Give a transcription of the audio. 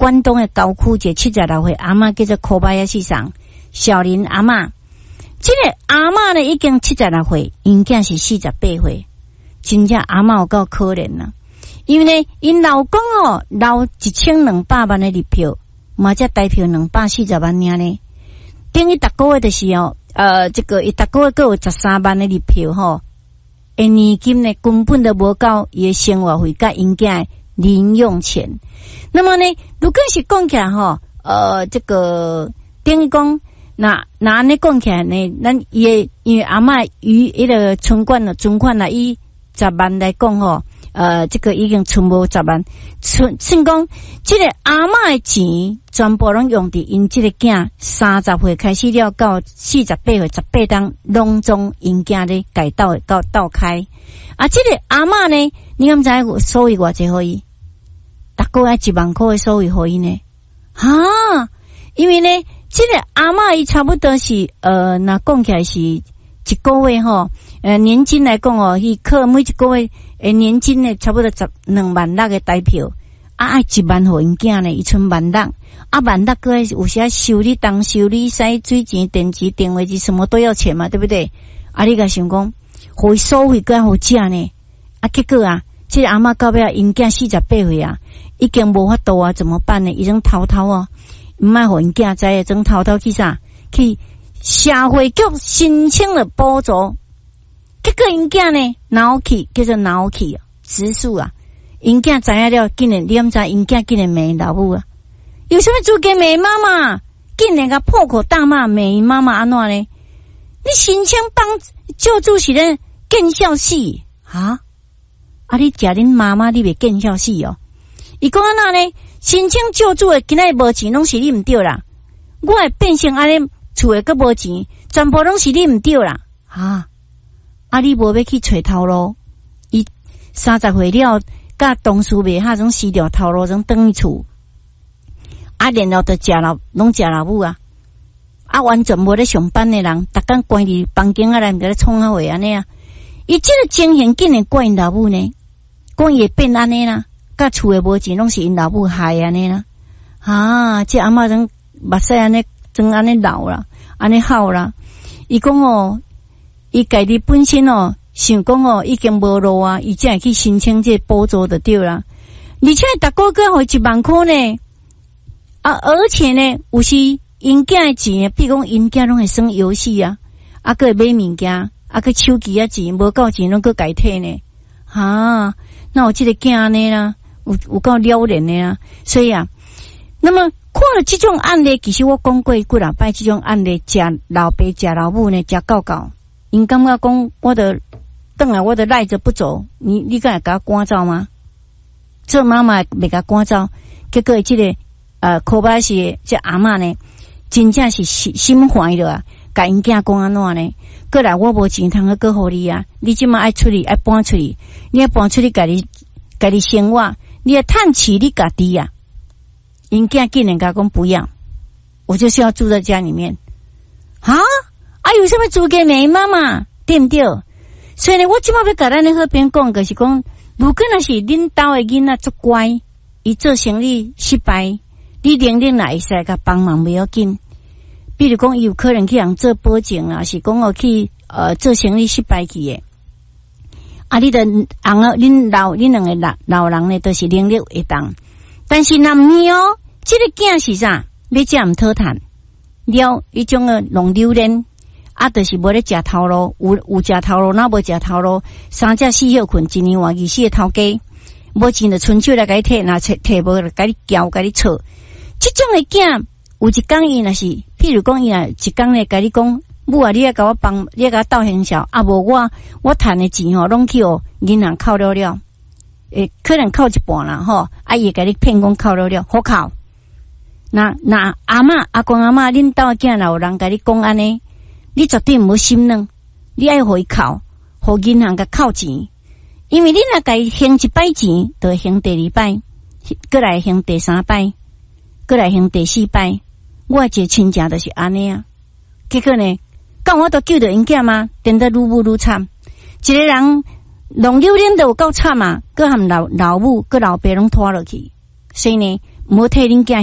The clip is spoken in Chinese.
关东的高区一个76岁阿嬷叫做柯巴亚西上小林阿嬷。这个阿嬷呢已经76岁，因囝是48岁，真正阿嬷有够可怜呐。因为呢，因老公留1200万的日票，嘛才台票240万尔呢。等于逐个月就是这个伊逐个月各有13万的日票年金呢根本都无够伊的生活费甲因囝零用钱。那么呢，如果是讲起来这个等于讲，那安尼讲起来呢，咱因为阿嬷余迄个存款啦，以10万来讲这个已经存无10万，算讲这个阿嬷的钱全部拢用伫因这个囝30岁开始了到48岁18当拢总因囝咧改斗开。这个阿嬷呢，你敢知所以偌济互伊？逐个月1万块的所以互伊呢？因为呢，这个阿嬷伊差不多是那讲起来是一个月年金来讲伊靠每一个月年金呢差不多12万6的台票，爱1万互因囝呢，伊剩1万6，1万6个有时收你当收你使水钱、电池、电话机什么都要钱嘛，对不对？你甲想讲，互伊所费个好食呢？结果这个阿嬷到尾因囝48岁已经无法度怎么办呢？伊种偷唔爱互因囝知，种偷去啥？去社会局申请了补助。结果因囝呢脑气叫做脑气指数因囝知影了，竟然你毋知因囝竟然骂老母有什么资格骂妈妈？竟然甲破口大骂骂因妈妈安怎呢？你申请帮救助是咧见笑死你食恁妈妈你袂见笑死伊讲安怎呢？申请救助的今仔无钱拢是你毋对啦，我会变成安尼厝诶个无钱，全部拢是你毋对啦你无要去找头路，伊30岁了，甲同事袂哈种死掉头路，种转去厝，然后就拢食老母完全无咧上班的人，逐工关伫房间内面咧创话安尼伊这个情形竟然怪因老母呢？讲伊会变安尼啦，甲厝诶无钱拢是因老母害安尼啦这阿嬷种目屎安尼种安尼流啦，安尼好啦，伊讲伊家己本身想讲已经无路伊才会去申请这补助就对啦。而且逐个月互1万块呢而且呢，有时因囝的钱，比如讲因囝拢会耍游戏还会买物件，去手机钱无够钱拢去改退呢那有这个囝安尼啦，有够了然的所以那么看了这种案例，其实我讲过几啊摆这种案例，食老爸食老母呢，食够因感觉讲我的等下我的赖着不走，你敢会甲我赶走吗？做妈妈袂甲赶走，结果这个可巴是这阿嬷呢，真正是心怀了甲因囝讲安怎呢？过来我无钱通去过互你你即马爱出去爱搬出去，你爱搬出去家己生活，你要趁钱你家己因囝竟然甲讲不要，我就是要住在家里面有什么资格骂妈妈对不对？所以呢，我即马要甲咱咧好边讲，就是讲，如果那是恁兜的囡仔足乖，伊做生意失败，你能力来会使甲帮忙袂要紧。比如讲，伊有可能去人做保证是讲去做生意失败去的。你的恁两个老人呢，都是能力会当，但是男女这个囝是啥？要食毋讨趁，了伊种弄榴莲。就是无咧食头路，有食头路，那无食头路，3只4岁困，1年换24个头家，无钱就伸手来甲你摕，那摕无就甲你撬，甲你吵。这种的囝，有一工伊若是，譬如讲伊若一工咧甲你讲，母你要甲我帮，你要甲我斗行销，无我趁的钱拢去银行扣了，可能扣一半啦伊会甲你骗讲扣了，好扣。那阿嬷、阿公、阿嬷，恁兜的囝有人甲你讲安尼。你绝对毋好心软，你爱互伊扣，互银行甲扣钱，因为你若甲伊还一摆钱，就会还第2摆，过来还第3摆，过来还第4摆。我一个亲戚就是安尼结果呢，到我都救着因囝吗？变得愈母愈惨。一个人弄榴莲都有够惨搁含老母搁老爸拢拖落去，所以呢，毋好替恁囝